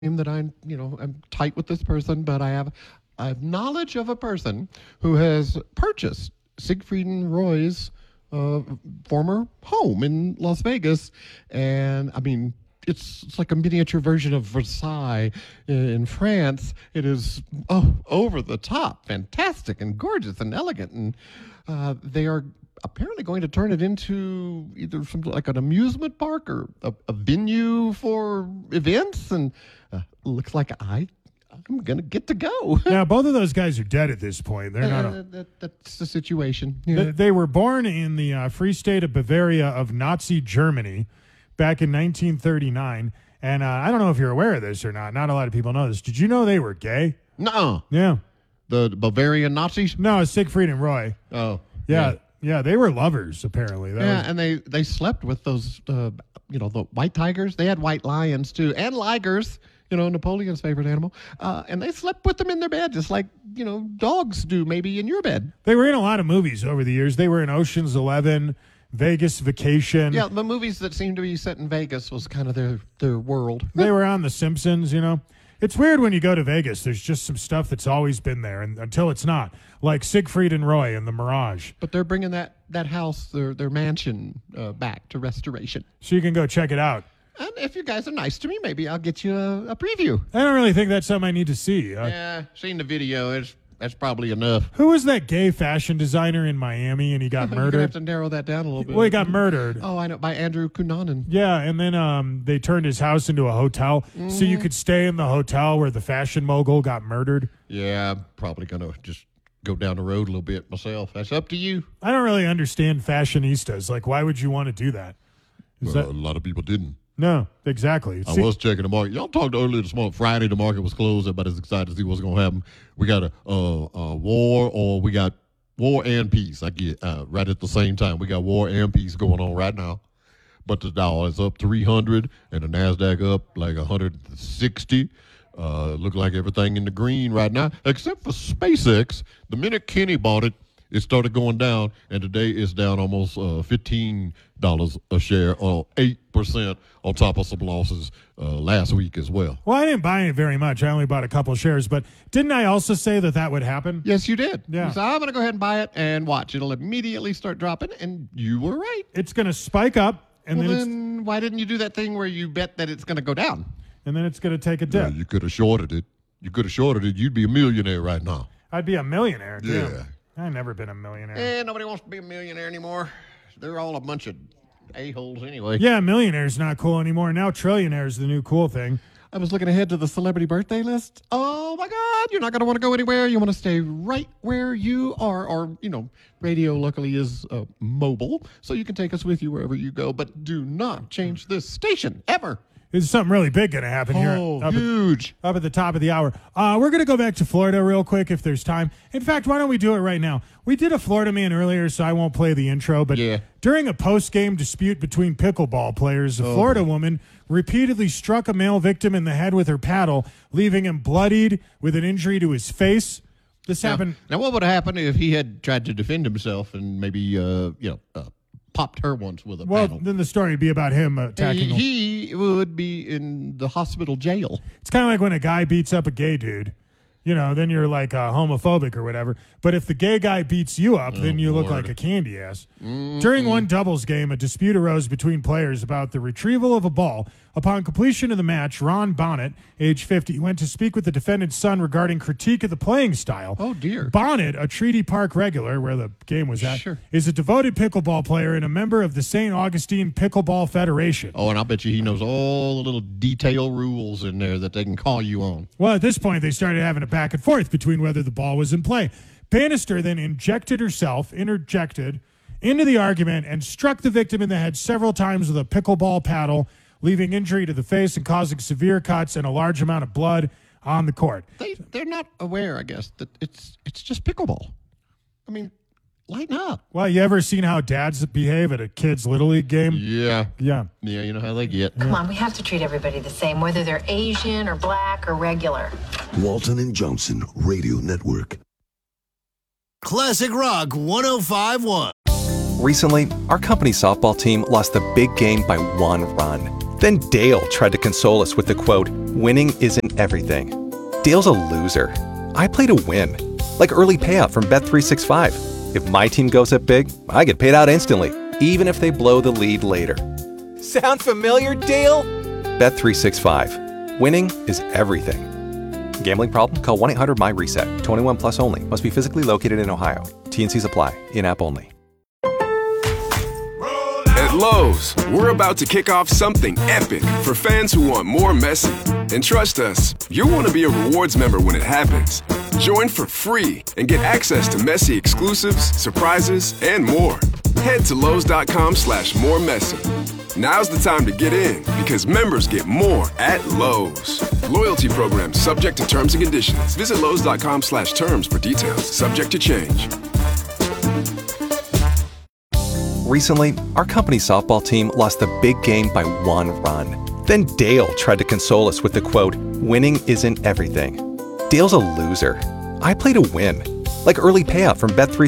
that I'm tight with this person, but I have knowledge of a person who has purchased Siegfried and Roy's former home in Las Vegas, and I mean. It's like a miniature version of Versailles in France. It is over the top, fantastic and gorgeous and elegant, and they are apparently going to turn it into either something like an amusement park or a venue for events. And looks like I'm gonna get to go. Now, both of those guys are dead at this point. They're not. That's the situation. Yeah. They were born in the Free State of Bavaria of Nazi Germany back in 1939. And I don't know if you're aware of this or not. Not a lot of people know this. Did you know they were gay? No. Yeah. The Bavarian Nazis? No, Siegfried and Roy. Oh. Yeah, they were lovers, apparently. And they slept with those, the white tigers. They had white lions, too, and ligers, Napoleon's favorite animal. And they slept with them in their bed, just like, dogs do maybe in your bed. They were in a lot of movies over the years. They were in Ocean's 11, Vegas Vacation. Yeah, the movies that seemed to be set in Vegas was kind of their world. They were on The Simpsons, It's weird when you go to Vegas. There's just some stuff that's always been there and until it's not, like Siegfried and Roy and The Mirage. But they're bringing that house, their mansion, back to restoration. So you can go check it out. And if you guys are nice to me, maybe I'll get you a preview. I don't really think that's something I need to see. Seen the video. That's probably enough. Who was that gay fashion designer in Miami and he got murdered? You have to narrow that down a little bit. Well, he got murdered. Oh, I know, by Andrew Cunanan. Yeah, and then they turned his house into a hotel so you could stay in the hotel where the fashion mogul got murdered. Yeah, I'm probably going to just go down the road a little bit myself. That's up to you. I don't really understand fashionistas. Like, why would you want to do that? A lot of people didn't. No, exactly. I was checking the market. Y'all talked earlier this morning. Friday, the market was closed. Everybody's excited to see what's going to happen. We got a war, or we got war and peace. I get right at the same time. We got war and peace going on right now. But the dollar is up 300, and the NASDAQ up like 160. Look like everything in the green right now, except for SpaceX. The minute Kenny bought it, it started going down, and today it's down almost $15 a share, or 8% on top of some losses last week as well. Well, I didn't buy it very much. I only bought a couple shares, but didn't I also say that would happen? Yes, you did. Yeah. So I'm going to go ahead and buy it and watch. It'll immediately start dropping, and you were right. It's going to spike up, and then why didn't you do that thing where you bet that it's going to go down? And then it's going to take a dip. Yeah, you could have shorted it. You'd be a millionaire right now. I'd be a millionaire, too. Yeah. I've never been a millionaire. Nobody wants to be a millionaire anymore. They're all a bunch of a-holes anyway. Yeah, millionaire's not cool anymore. Now trillionaire is the new cool thing. I was looking ahead to the celebrity birthday list. Oh, my God. You're not going to want to go anywhere. You want to stay right where you are. Or, radio luckily is mobile, so you can take us with you wherever you go. But do not change this station, ever. There's something really big going to happen here. Huge. Up at the top of the hour. We're going to go back to Florida real quick if there's time. In fact, why don't we do it right now? We did a Florida man earlier, so I won't play the intro. But during a post-game dispute between pickleball players, a Florida woman repeatedly struck a male victim in the head with her paddle, leaving him bloodied with an injury to his face. This happened. Now, what would have happened if he had tried to defend himself and maybe, popped her once with a paddle? Well, then the story would be about him attacking He would be in the hospital jail. It's kind of like when a guy beats up a gay dude. Then you're like homophobic or whatever. But if the gay guy beats you up, then you look like a candy ass. During one doubles game, a dispute arose between players about the retrieval of a ball. Upon completion of the match, Ron Bonnet, age 50, went to speak with the defendant's son regarding critique of the playing style. Oh, dear. Bonnet, a Treaty Park regular, where the game was at, is a devoted pickleball player and a member of the St. Augustine Pickleball Federation. Oh, and I'll bet you he knows all the little detail rules in there that they can call you on. Well, at this point, they started having a back and forth between whether the ball was in play. Bannister then interjected into the argument and struck the victim in the head several times with a pickleball paddle, leaving injury to the face and causing severe cuts and a large amount of blood on the court. They're not aware, I guess, that it's just pickleball. I mean, lighten up. Well, you ever seen how dads behave at a kid's Little League game? Yeah. Yeah. Yeah, you know how they get. Come on, we have to treat everybody the same, whether they're Asian or black or regular. Walton and Johnson Radio Network. Classic Rock 105.1. Recently, our company softball team lost the big game by one run. Then Dale tried to console us with the quote, "Winning isn't everything." Dale's a loser. I play to win. Like early payout from Bet365. If my team goes up big, I get paid out instantly, even if they blow the lead later. Sound familiar, Dale? Bet365. Winning is everything. Gambling problem? Call 1-800-MY-RESET. 21 plus only. Must be physically located in Ohio. T&Cs apply. In-app only. At Lowe's, we're about to kick off something epic for fans who want more Messi. And trust us, you'll want to be a rewards member when it happens. Join for free and get access to Messi exclusives, surprises, and more. Head to Lowe's.com/moremessy. Now's the time to get in because members get more at Lowe's. Loyalty program subject to terms and conditions. Visit Lowe's.com/terms for details. Subject to change. Recently, our company's softball team lost the big game by 1 run. Then Dale tried to console us with the quote, "Winning isn't everything." Dale's a loser. I play to win. Like early payout from Bet365.